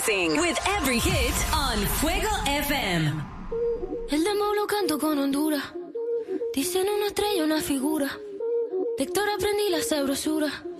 Rising with every hit on Fuego FM. El demo lo canto con Honduras. Dicen una estrella, una figura. De Héctor aprendí la sabrosura.